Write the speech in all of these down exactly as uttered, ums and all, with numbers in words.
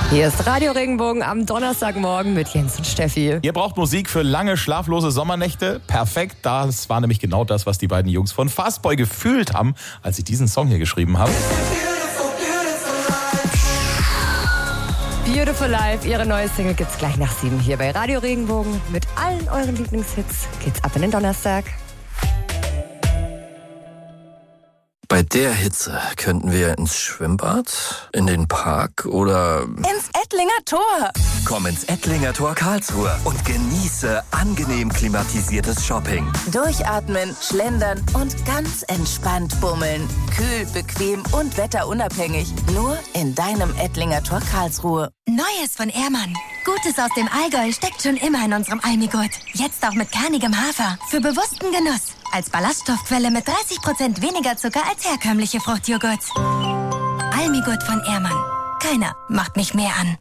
Hier ist Radio Regenbogen am Donnerstagmorgen mit Jens und Steffi. Ihr braucht Musik für lange, schlaflose Sommernächte. Perfekt, das war nämlich genau das, was die beiden Jungs von Fastboy gefühlt haben, als sie diesen Song hier geschrieben haben. Beautiful Life, ihre neue Single gibt's gleich nach sieben hier bei Radio Regenbogen. Mit allen euren Lieblingshits geht's ab in den Donnerstag. Bei der Hitze könnten wir ins Schwimmbad, in den Park oder ins Ettlinger Tor. Komm ins Ettlinger Tor Karlsruhe und genieße angenehm klimatisiertes Shopping. Durchatmen, schlendern und ganz entspannt bummeln. Kühl, bequem und wetterunabhängig. Nur in deinem Ettlinger Tor Karlsruhe. Neues von Ehrmann. Gutes aus dem Allgäu steckt schon immer in unserem Almigurt. Jetzt auch mit kernigem Hafer. Für bewussten Genuss. Als Ballaststoffquelle mit dreißig Prozent weniger Zucker als herkömmliche Fruchtjoghurts. Almigurt von Ehrmann. Keiner macht mich mehr an.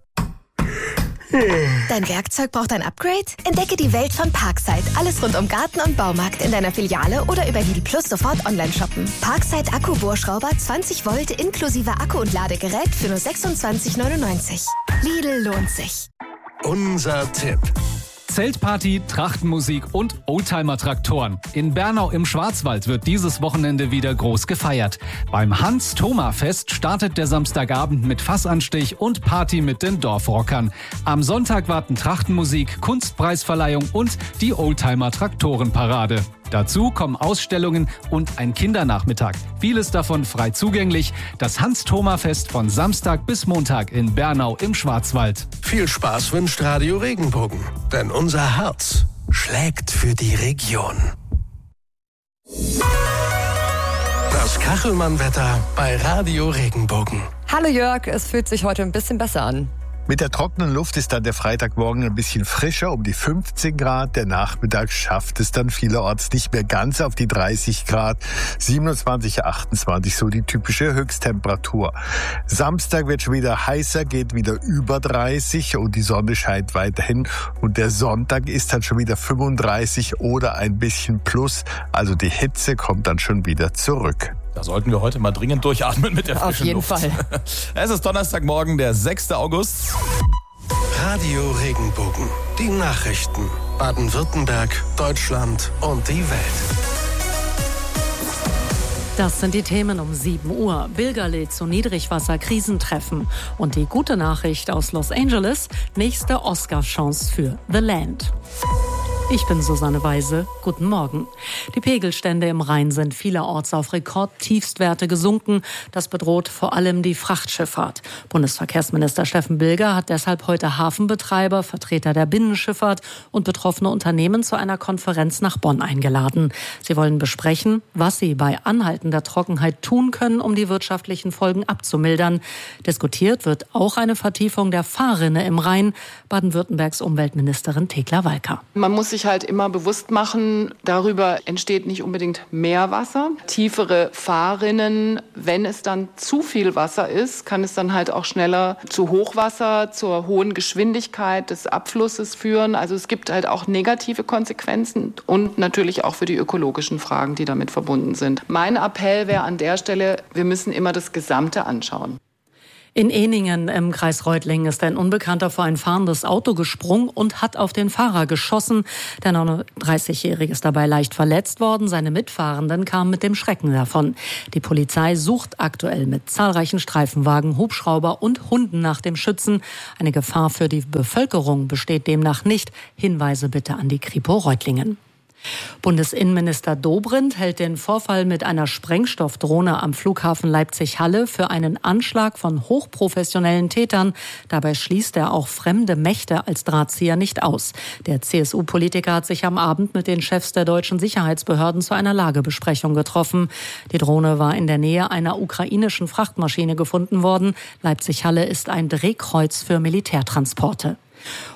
Dein Werkzeug braucht ein Upgrade? Entdecke die Welt von Parkside. Alles rund um Garten und Baumarkt in deiner Filiale oder über Lidl Plus sofort online shoppen. Parkside Akku-Bohrschrauber zwanzig Volt inklusive Akku und Ladegerät für nur sechsundzwanzig neunundneunzig. Lidl lohnt sich. Unser Tipp. Zeltparty, Trachtenmusik und Oldtimer-Traktoren. In Bernau im Schwarzwald wird dieses Wochenende wieder groß gefeiert. Beim Hans-Thoma-Fest startet der Samstagabend mit Fassanstich und Party mit den Dorfrockern. Am Sonntag warten Trachtenmusik, Kunstpreisverleihung und die Oldtimer-Traktorenparade. Dazu kommen Ausstellungen und ein Kindernachmittag. Vieles davon frei zugänglich. Das Hans-Thoma-Fest von Samstag bis Montag in Bernau im Schwarzwald. Viel Spaß wünscht Radio Regenbogen, denn unser Herz schlägt für die Region. Das Kachelmann-Wetter bei Radio Regenbogen. Hallo Jörg, es fühlt sich heute ein bisschen besser an. Mit der trockenen Luft ist dann der Freitagmorgen ein bisschen frischer, um die fünfzehn Grad. Der Nachmittag schafft es dann vielerorts nicht mehr ganz auf die dreißig Grad. siebenundzwanzig, achtundzwanzig, so die typische Höchsttemperatur. Samstag wird schon wieder heißer, geht wieder über dreißig und die Sonne scheint weiterhin. Und der Sonntag ist dann schon wieder fünfunddreißig oder ein bisschen plus. Also die Hitze kommt dann schon wieder zurück. Da sollten wir heute mal dringend durchatmen mit der frischen Luft. Auf jeden Fall. Es ist Donnerstagmorgen, der sechster August. Radio Regenbogen. Die Nachrichten. Baden-Württemberg, Deutschland und die Welt. Das sind die Themen um sieben Uhr. Bilger lädt zu Niedrigwasser-Krisentreffen. Und die gute Nachricht aus Los Angeles, nächste Oscar-Chance für The Land. Ich bin Susanne Weise. Guten Morgen. Die Pegelstände im Rhein sind vielerorts auf Rekordtiefstwerte gesunken. Das bedroht vor allem die Frachtschifffahrt. Bundesverkehrsminister Steffen Bilger hat deshalb heute Hafenbetreiber, Vertreter der Binnenschifffahrt und betroffene Unternehmen zu einer Konferenz nach Bonn eingeladen. Sie wollen besprechen, was sie bei anhaltender Trockenheit tun können, um die wirtschaftlichen Folgen abzumildern. Diskutiert wird auch eine Vertiefung der Fahrrinne im Rhein. Baden-Württembergs Umweltministerin Thekla Walker. Man muss sich halt immer bewusst machen, darüber entsteht nicht unbedingt mehr Wasser. Tiefere Fahrrinnen, wenn es dann zu viel Wasser ist, kann es dann halt auch schneller zu Hochwasser, zur hohen Geschwindigkeit des Abflusses führen. Also es gibt halt auch negative Konsequenzen und natürlich auch für die ökologischen Fragen, die damit verbunden sind. Mein Appell wäre an der Stelle, wir müssen immer das Gesamte anschauen. In Ehningen im Kreis Reutlingen ist ein Unbekannter vor ein fahrendes Auto gesprungen und hat auf den Fahrer geschossen. Der neununddreißigjährige ist dabei leicht verletzt worden. Seine Mitfahrenden kamen mit dem Schrecken davon. Die Polizei sucht aktuell mit zahlreichen Streifenwagen, Hubschrauber und Hunden nach dem Schützen. Eine Gefahr für die Bevölkerung besteht demnach nicht. Hinweise bitte an die Kripo Reutlingen. Bundesinnenminister Dobrindt hält den Vorfall mit einer Sprengstoffdrohne am Flughafen Leipzig-Halle für einen Anschlag von hochprofessionellen Tätern. Dabei schließt er auch fremde Mächte als Drahtzieher nicht aus. Der C S U-Politiker hat sich am Abend mit den Chefs der deutschen Sicherheitsbehörden zu einer Lagebesprechung getroffen. Die Drohne war in der Nähe einer ukrainischen Frachtmaschine gefunden worden. Leipzig-Halle ist ein Drehkreuz für Militärtransporte.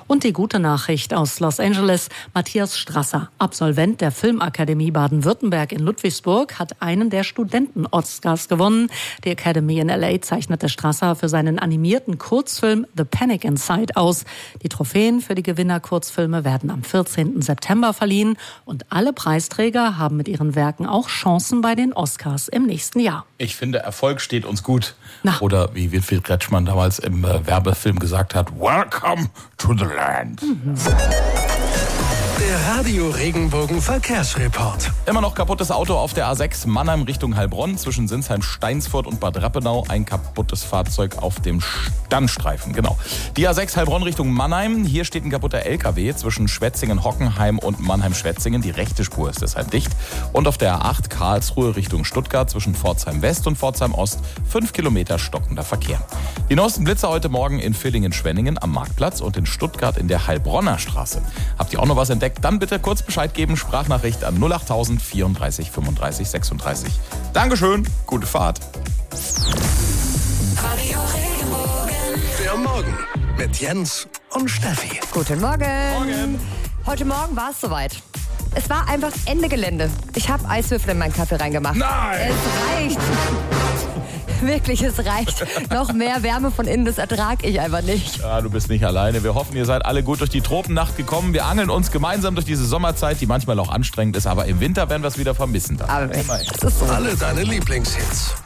Und die gute Nachricht aus Los Angeles. Matthias Strasser, Absolvent der Filmakademie Baden-Württemberg in Ludwigsburg, hat einen der Studenten-Oscars gewonnen. Die Academy in L A zeichnete Strasser für seinen animierten Kurzfilm The Panic Inside aus. Die Trophäen für die Gewinner-Kurzfilme werden am vierzehnten September verliehen. Und alle Preisträger haben mit ihren Werken auch Chancen bei den Oscars im nächsten Jahr. Ich finde, Erfolg steht uns gut. Na. Oder wie Wilfried Kretschmann damals im äh, Werbefilm gesagt hat, Welcome to the land. Mhm. Der Radio Regenbogen Verkehrsreport. Immer noch kaputtes Auto auf der A sechs Mannheim Richtung Heilbronn zwischen Sinsheim-Steinsfurt und Bad Rappenau. Ein kaputtes Fahrzeug auf dem Standstreifen, genau. Die A sechs Heilbronn Richtung Mannheim. Hier steht ein kaputter L K W zwischen Schwetzingen-Hockenheim und Mannheim-Schwetzingen. Die rechte Spur ist deshalb dicht. Und auf der A acht Karlsruhe Richtung Stuttgart zwischen Pforzheim West und Pforzheim Ost fünf Kilometer stockender Verkehr. Die neuesten Blitzer heute Morgen in Villingen-Schwenningen am Marktplatz und in Stuttgart in der Heilbronner Straße. Habt ihr auch noch was entdeckt? Dann bitte kurz Bescheid geben, Sprachnachricht an null achttausend vierunddreißig fünfunddreißig sechsunddreißig. Dankeschön, gute Fahrt. Der Morgen mit Jens und Steffi. Guten Morgen. Morgen. Heute Morgen war es soweit. Es war einfach Ende Gelände. Ich habe Eiswürfel in meinen Kaffee reingemacht. Nein! Es reicht. Wirklich, es reicht. Noch mehr Wärme von innen, das ertrage ich einfach nicht. Ja, du bist nicht alleine. Wir hoffen, ihr seid alle gut durch die Tropennacht gekommen. Wir angeln uns gemeinsam durch diese Sommerzeit, die manchmal auch anstrengend ist. Aber im Winter werden wir es wieder vermissen. Dann. Aber Immerhin. es ist so. Alle deine Lieblingshits